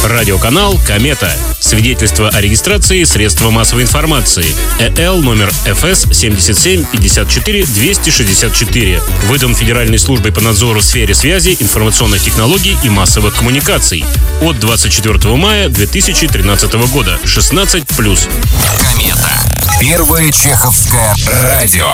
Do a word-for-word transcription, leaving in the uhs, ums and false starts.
Радиоканал «Комета». Свидетельство о регистрации средства массовой информации. ЭЛ номер эф эс семьдесят семь пятьдесят четыре двести шестьдесят четыре. Выдан Федеральной службой по надзору в сфере связи, информационных технологий и массовых коммуникаций. От двадцать четвёртого мая две тысячи тринадцатого года. шестнадцать плюс. «Комета». Первое чеховское радио.